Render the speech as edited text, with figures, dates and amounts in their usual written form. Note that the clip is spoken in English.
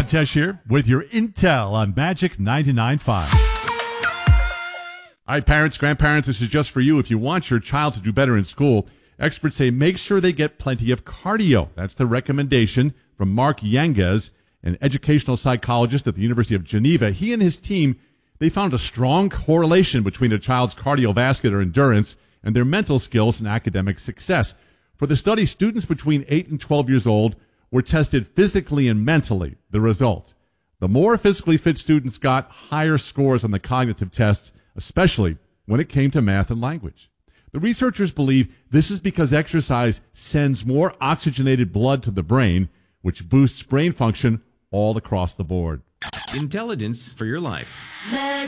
John Tesh here with your intel on Magic 99.5. Hi, parents, grandparents, this is just for you. If you want your child to do better in school, experts say make sure they get plenty of cardio. That's the recommendation from Mark Yanges, an educational psychologist at the University of Geneva. He and his team, they found a strong correlation between a child's cardiovascular endurance and their mental skills and academic success. For the study, students between 8 and 12 years old were tested physically and mentally. The result: the more physically fit students got higher scores on the cognitive tests, especially when it came to math and language. The researchers believe this is because exercise sends more oxygenated blood to the brain, which boosts brain function all across the board. Intelligence for your life.